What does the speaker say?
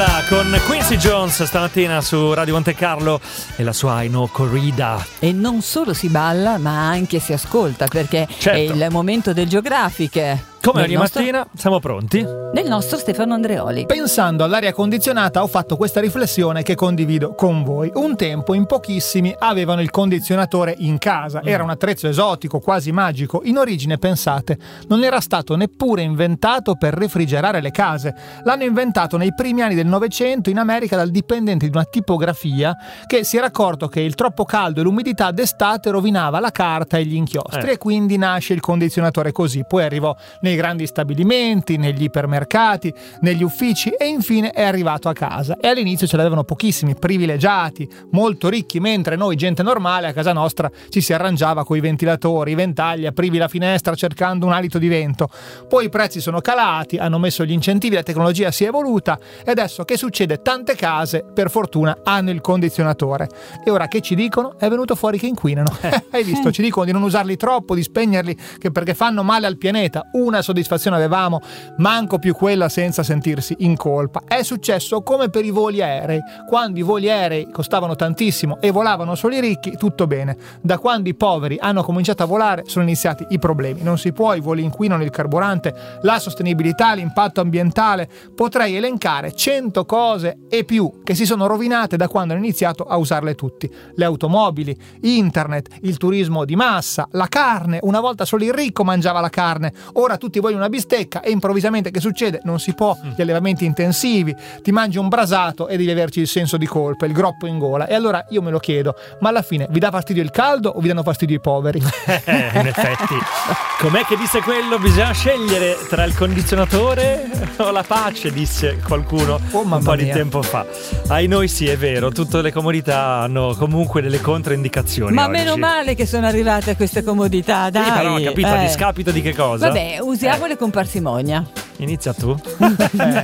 balla con Quincy Jones stamattina su Radio Monte Carlo e la sua Aino Corrida. E non solo si balla, ma anche si ascolta, perché certo, è il momento del Geographic. Come ogni mattina siamo pronti? Del nostro Stefano Andreoli. Pensando all'aria condizionata ho fatto questa riflessione che condivido con voi. Un tempo in pochissimi avevano il condizionatore in casa. Era un attrezzo esotico, quasi magico. In origine, pensate, non era stato neppure inventato per refrigerare le case. L'hanno inventato nei primi anni del Novecento in America dal dipendente di una tipografia che si era accorto che il troppo caldo e l'umidità d'estate rovinava la carta e gli inchiostri e quindi nasce il condizionatore così. Poi arrivò nei grandi stabilimenti, negli ipermercati, negli uffici e infine è arrivato a casa. E all'inizio ce l'avevano pochissimi, privilegiati, molto ricchi, mentre noi, gente normale, a casa nostra ci si arrangiava coi ventilatori, ventagli, aprivi la finestra cercando un alito di vento. Poi i prezzi sono calati, hanno messo gli incentivi, la tecnologia si è evoluta e adesso che succede? Tante case, per fortuna, hanno il condizionatore. E ora che ci dicono? È venuto fuori che inquinano. Hai visto? Ci dicono di non usarli troppo, di spegnerli, che perché fanno male al pianeta. Una soddisfazione avevamo, manco più quella senza sentirsi in colpa. È successo come per i voli aerei. Quando i voli aerei costavano tantissimo e volavano solo i ricchi, tutto bene. Da quando i poveri hanno cominciato a volare sono iniziati i problemi. Non si può, i voli inquinano il carburante, la sostenibilità, l'impatto ambientale. Potrei elencare 100 cose e più che si sono rovinate da quando hanno iniziato a usarle tutti. Le automobili, internet, il turismo di massa, la carne. Una volta solo il ricco mangiava la carne, ora tutti vogliono una bistecca e improvvisamente che succede? Non si può, gli allevamenti intensivi, ti mangi un brasato e devi averci il senso di colpa, il groppo in gola. E allora io me lo chiedo, ma alla fine vi dà fastidio il caldo o vi danno fastidio i poveri? In effetti, com'è che disse quello? Bisogna scegliere tra il condizionatore o la pace, disse qualcuno un po' di tempo fa. Ai noi sì, è vero, tutte le comodità hanno comunque delle controindicazioni. Ma oggi. meno male che sono arrivate a queste comodità, dai. Sì, però ho capito, a discapito di che cosa? Vabbè, usiamole con parsimonia. Inizia tu.